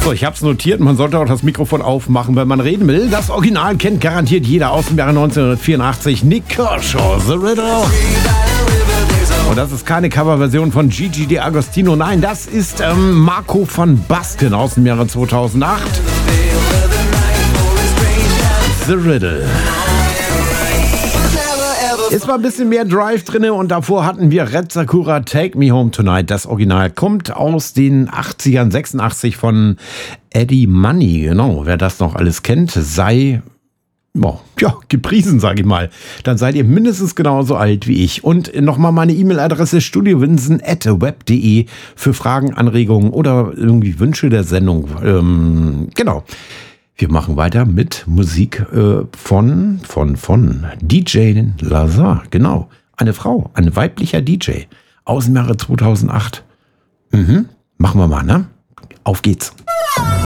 So, ich habe es notiert. Man sollte auch das Mikrofon aufmachen, wenn man reden will. Das Original kennt garantiert jeder aus dem Jahre 1984. Nick Kershaw, The Riddle. Und das ist keine Coverversion von Gigi D'Agostino. Nein, das ist Marco van Basten aus dem Jahre 2008. The Riddle. Ist mal ein bisschen mehr Drive drin und davor hatten wir Red Sakura Take Me Home Tonight. Das Original kommt aus den 80ern, 86 von Eddie Money. Genau, wer das noch alles kennt, sei gepriesen, sage ich mal. Dann seid ihr mindestens genauso alt wie ich. Und nochmal meine E-Mail-Adresse studiowinsen@web.de für Fragen, Anregungen oder irgendwie Wünsche der Sendung. Genau. Wir machen weiter mit Musik von DJ Lazar. Genau. Eine Frau, ein weiblicher DJ aus dem Jahre 2008. Machen wir mal, ne? Auf geht's.